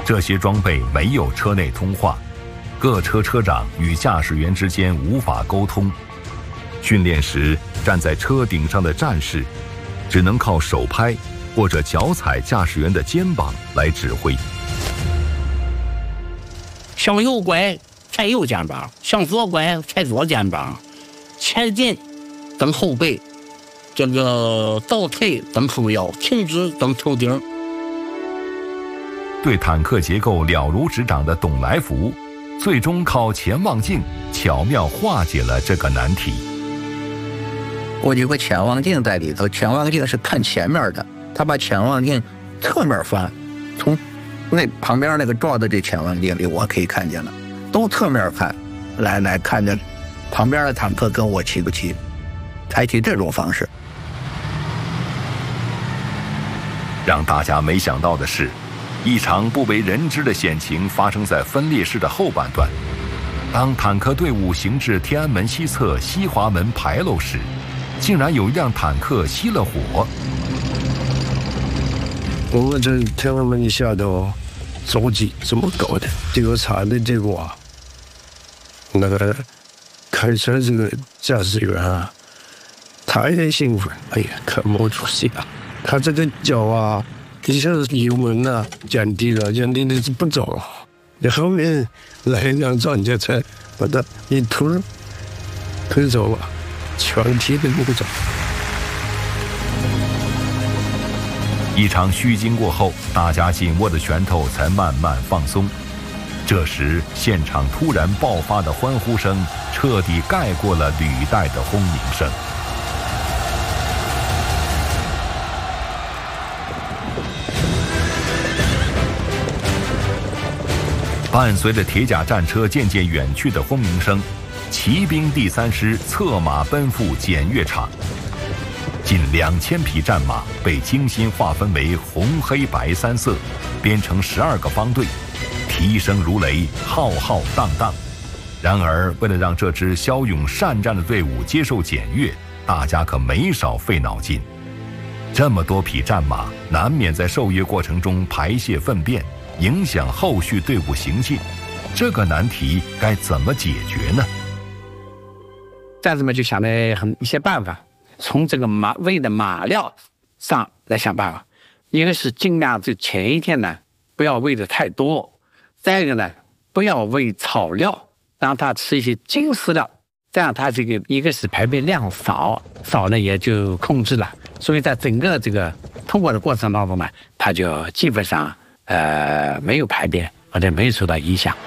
这些装备没有车内通话，各车车长与驾驶员之间无法沟通。训练时，站在车顶上的战士只能靠手拍或者脚踩驾驶员的肩膀来指挥。 向右拐踩右肩膀，向左拐踩左肩膀，前进蹬后背，这个倒退蹬后腰，停止蹬头顶。 对坦克结构了如指掌的董来福，最终靠潜望镜巧妙化解了这个难题。 我有个潜望镜在里头，潜望镜是看前面的，他把潜望镜侧面翻，从那旁边那个照的这潜望镜里我可以看见了，都侧面看，来看见旁边的坦克跟我齐不齐，采取这种方式。 让大家没想到的是，一场不为人知的险情发生在分列式的后半段。当坦克队伍行至天安门西侧西华门牌楼时，竟然有一辆坦克熄了火。 我们这天安门下头着急，怎么搞的？这个查的这个啊，那个开车这个驾驶员啊，他也兴奋，哎呀，可没出息啊！他这个脚啊，一下子油门啊降低了，那是不走了。你后面来一辆装甲车，把他一推走了，全体都不走。 一场虚惊过后，大家紧握的拳头才慢慢放松。这时，现场突然爆发的欢呼声彻底盖过了履带的轰鸣声。伴随着铁甲战车渐渐远去的轰鸣声，骑兵第3师策马奔赴检阅场。近2000匹战马被精心划分为红、黑、白3色，编成12个方队，蹄声如雷，浩浩荡荡。然而，为了让这支骁勇善战的队伍接受检阅，大家可没少费脑筋。这么多匹战马，难免在受阅过程中排泄粪便，影响后续队伍行进。这个难题该怎么解决呢？ 战士们就想了一些办法，从这个喂的马料上来想办法。一个是尽量就前一天呢不要喂的太多，再一个呢不要喂草料，让它吃一些精饲料，这样它这个一个是排便量少呢也就控制了，所以在整个这个通过的过程当中呢，它就基本上没有排便或者没有受到影响。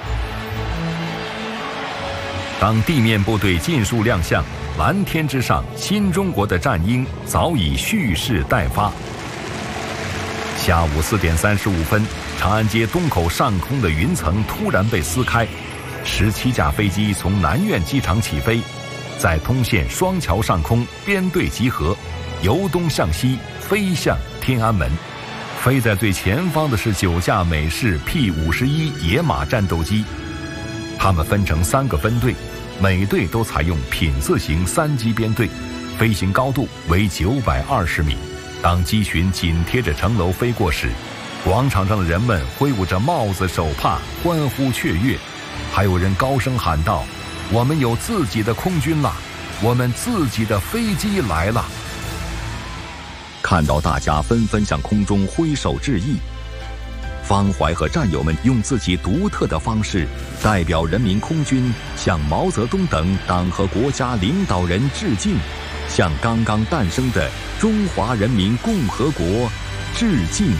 当地面部队尽数亮相，蓝天之上，新中国的战鹰早已蓄势待发。下午4点35分，长安街东口上空的云层突然被撕开，17架飞机从南苑机场起飞，在通县双桥上空编队集合，由东向西飞向天安门。飞在最前方的是9架美式 P-51野马战斗机，它们分成3个分队，每队都采用品字形3机编队，飞行高度为920米。当机群紧贴着城楼飞过时，广场上的人们挥舞着帽子手帕，欢呼雀跃，还有人高声喊道：“我们有自己的空军了，我们自己的飞机来了。”看到大家纷纷向空中挥手致意，方怀和战友们用自己独特的方式，代表人民空军向毛泽东等党和国家领导人致敬，向刚刚诞生的中华人民共和国致敬。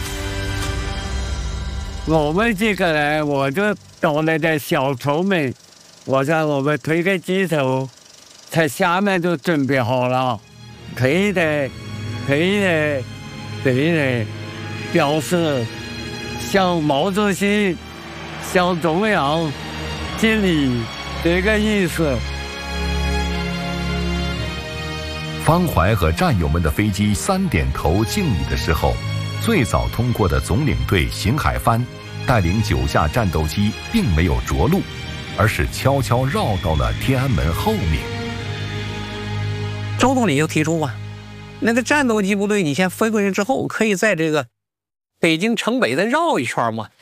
我们这个人，我就找那点小头们，我让我们推个机头，在下面就准备好了，推的，表示向毛主席、向中央敬礼这个意思。 方怀和战友们的飞机3点头敬礼的时候，最早通过的总领队邢海帆带领9架战斗机并没有着陆，而是悄悄绕到了天安门后面。 周总理就提出啊，那个战斗机部队你先飞过去之后，可以在这个北京城北再绕一圈嘛，